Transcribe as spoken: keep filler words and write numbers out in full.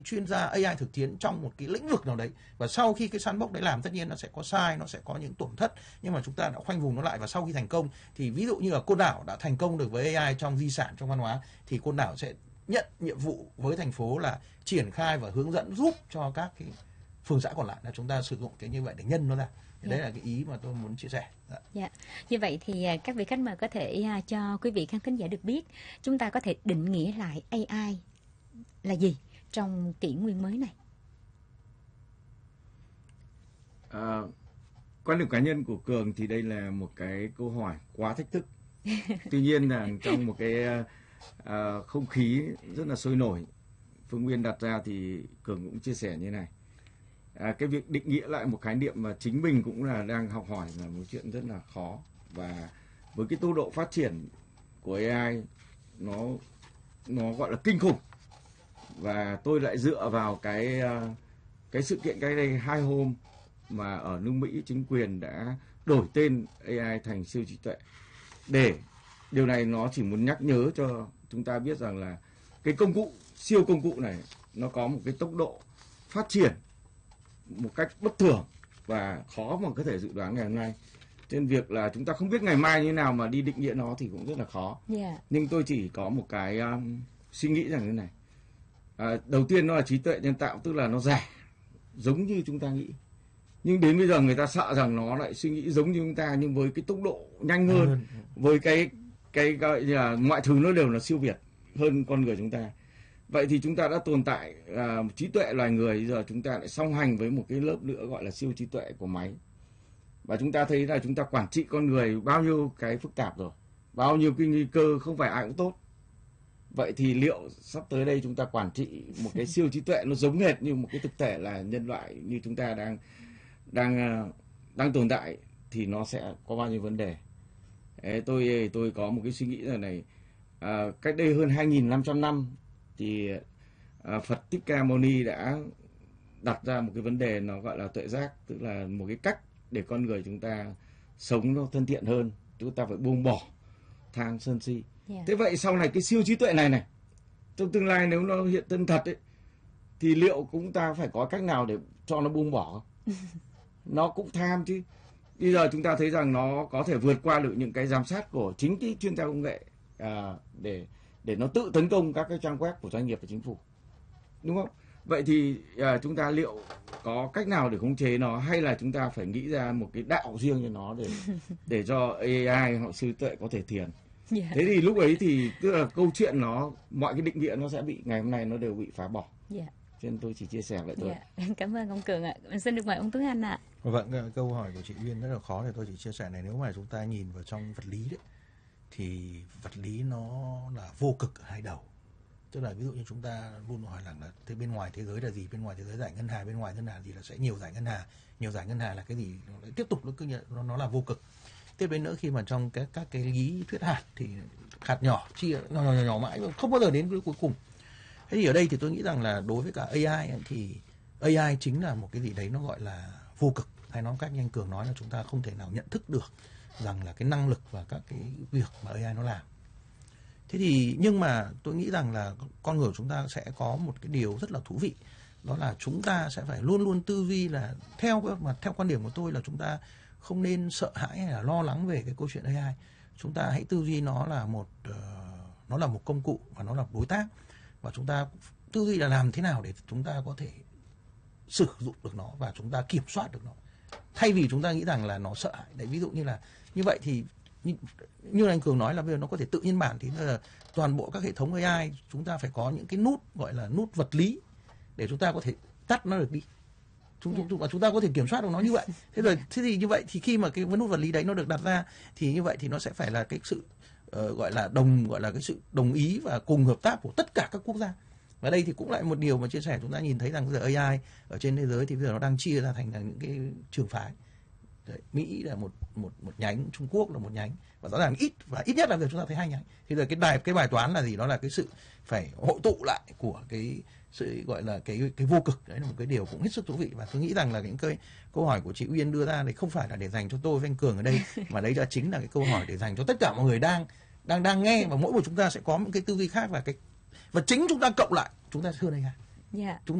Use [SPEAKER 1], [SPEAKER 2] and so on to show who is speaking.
[SPEAKER 1] chuyên gia a i thực tiễn trong một cái lĩnh vực nào đấy, và sau khi cái sandbox đấy làm, tất nhiên nó sẽ có sai, nó sẽ có những tổn thất, nhưng mà chúng ta đã khoanh vùng nó lại, và sau khi thành công thì ví dụ như là Côn Đảo đã thành công được với a i trong di sản, trong văn hóa, thì Côn Đảo sẽ nhận nhiệm vụ với thành phố là triển khai và hướng dẫn giúp cho các cái phường xã còn lại là chúng ta sử dụng cái như vậy để nhân nó ra. Thì đấy là cái ý mà tôi muốn chia sẻ. Dạ.
[SPEAKER 2] Dạ. Như vậy thì các vị khách mời có thể cho quý vị khán thính giả được biết, chúng ta có thể định nghĩa lại a i là gì trong kỷ nguyên mới này?
[SPEAKER 3] À, quan điểm cá nhân của Cường thì đây là một cái câu hỏi quá thách thức. Tuy nhiên là trong một cái à, không khí rất là sôi nổi, Phương Nguyên đặt ra thì Cường cũng chia sẻ như này. À, cái việc định nghĩa lại một khái niệm mà chính mình cũng là đang học hỏi là một chuyện rất là khó, và với cái tốc độ phát triển của a i nó nó gọi là kinh khủng, và tôi lại dựa vào cái cái sự kiện cách đây hai hôm mà ở nước Mỹ chính quyền đã đổi tên a i thành siêu trí tuệ, để điều này nó chỉ muốn nhắc nhớ cho chúng ta biết rằng là cái công cụ siêu công cụ này nó có một cái tốc độ phát triển một cách bất thường và khó mà có thể dự đoán ngày hôm nay. Trên việc là chúng ta không biết ngày mai như thế nào mà đi định nghĩa nó thì cũng rất là khó.
[SPEAKER 2] Yeah.
[SPEAKER 3] Nhưng tôi chỉ có một cái um, suy nghĩ rằng thế này. À, đầu tiên nó là trí tuệ nhân tạo, tức là nó giả giống như chúng ta nghĩ. Nhưng đến bây giờ người ta sợ rằng nó lại suy nghĩ giống như chúng ta, nhưng với cái tốc độ nhanh hơn, với cái cái gọi là mọi thứ nó đều là siêu việt hơn con người chúng ta. Vậy thì chúng ta đã tồn tại à, trí tuệ loài người, giờ chúng ta lại song hành với một cái lớp nữa gọi là siêu trí tuệ của máy. Và chúng ta thấy là chúng ta quản trị con người bao nhiêu cái phức tạp rồi, bao nhiêu cái nguy cơ, không phải ai cũng tốt. Vậy thì liệu sắp tới đây chúng ta quản trị một cái siêu trí tuệ nó giống hệt như một cái thực thể là nhân loại như chúng ta đang đang đang tồn tại thì nó sẽ có bao nhiêu vấn đề? Đấy, tôi tôi có một cái suy nghĩ là này, à, cách đây hơn hai nghìn năm trăm năm thì à, Phật Thích Ca Mâu Ni đã đặt ra một cái vấn đề nó gọi là tuệ giác, tức là một cái cách để con người chúng ta sống nó thân thiện hơn, chúng ta phải buông bỏ tham sân si. Yeah. Thế vậy sau này cái siêu trí tuệ này này, trong tương lai nếu nó hiện thân thật ấy, thì liệu chúng ta phải có cách nào để cho nó buông bỏ không? Nó cũng tham chứ. Bây giờ chúng ta thấy rằng nó có thể vượt qua được những cái giám sát của chính cái chuyên gia công nghệ à, để để nó tự tấn công các cái trang web của doanh nghiệp và chính phủ, đúng không? Vậy thì à, chúng ta liệu có cách nào để khống chế nó, hay là chúng ta phải nghĩ ra một cái đạo riêng cho nó để để cho a i hoặc siêu tuệ có thể thiền? Yeah. Thế thì lúc ấy thì tức là câu chuyện nó, mọi cái định nghĩa nó sẽ bị, ngày hôm nay nó đều bị phá bỏ. Yeah. Cho nên tôi chỉ chia sẻ vậy thôi.
[SPEAKER 2] Yeah. Cảm ơn ông Cường ạ. Mình xin được mời ông Tuấn Anh ạ.
[SPEAKER 1] Vâng, câu hỏi của chị Uyên rất là khó, thì tôi chỉ chia sẻ này. Nếu mà chúng ta nhìn vào trong vật lý đấy, thì vật lý nó là vô cực ở hai đầu. Tức là ví dụ như chúng ta luôn hỏi rằng là thế bên ngoài thế giới là gì, bên ngoài thế giới giải ngân hà, bên ngoài ngân hà gì là sẽ nhiều giải ngân hà, nhiều giải ngân hà là cái gì, nó lại tiếp tục nó cứ như nó, nó là vô cực. Tiếp đến nữa, khi mà trong các các cái lý thuyết hạt thì hạt nhỏ chia nhỏ nhỏ, nhỏ, nhỏ mãi không bao giờ đến với cuối cùng. Thế thì ở đây thì tôi nghĩ rằng là đối với cả a i thì a i chính là một cái gì đấy nó gọi là vô cực, hay nói cách như anh Cường nói là chúng ta không thể nào nhận thức được rằng là cái năng lực và các cái việc mà a i nó làm. Thế thì nhưng mà tôi nghĩ rằng là con người chúng ta sẽ có một cái điều rất là thú vị, đó là chúng ta sẽ phải luôn luôn tư duy là theo mà theo quan điểm của tôi là chúng ta không nên sợ hãi hay là lo lắng về cái câu chuyện a i. Chúng ta hãy tư duy nó là một uh, nó là một công cụ và nó là một đối tác, và chúng ta tư duy là làm thế nào để chúng ta có thể sử dụng được nó và chúng ta kiểm soát được nó, thay vì chúng ta nghĩ rằng là nó sợ hãi. Đấy, ví dụ như là như vậy thì như, như anh Cường nói là bây giờ nó có thể tự nhân bản, thì là toàn bộ các hệ thống a i chúng ta phải có những cái nút gọi là nút vật lý để chúng ta có thể tắt nó được đi. Chúng, yeah. chúng, và chúng ta có thể kiểm soát được nó như vậy. Thế rồi thế thì như vậy thì khi mà cái nút vật lý đấy nó được đặt ra, thì như vậy thì nó sẽ phải là cái sự uh, gọi là đồng gọi là cái sự đồng ý và cùng hợp tác của tất cả các quốc gia. Và đây thì cũng lại một điều mà chia sẻ, chúng ta nhìn thấy rằng bây giờ a i ở trên thế giới thì bây giờ nó đang chia ra thành là những cái trường phái. Đấy, Mỹ là một một một nhánh, Trung Quốc là một nhánh, và rõ ràng ít và ít nhất là giờ chúng ta thấy hai nhánh. Thì giờ cái bài cái bài toán là gì? Đó là cái sự phải hội tụ lại của cái sự gọi là cái cái vô cực. Đấy là một cái điều cũng hết sức thú vị, và tôi nghĩ rằng là những cái câu hỏi của chị Uyên đưa ra thì không phải là để dành cho tôi với anh Cường ở đây, mà đấy là chính là cái câu hỏi để dành cho tất cả mọi người đang đang đang nghe, và mỗi một chúng ta sẽ có một cái tư duy khác, và cái và chính chúng ta cộng lại chúng ta hơn a i.
[SPEAKER 2] Dạ.
[SPEAKER 1] Chúng